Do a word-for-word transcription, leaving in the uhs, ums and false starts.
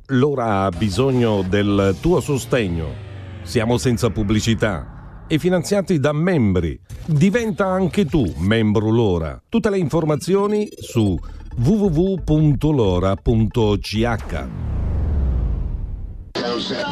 L'ora ha bisogno del tuo sostegno. Siamo senza pubblicità e finanziati da membri. Diventa anche tu membro L'Ora. Tutte le informazioni su w w w punto lora punto c h.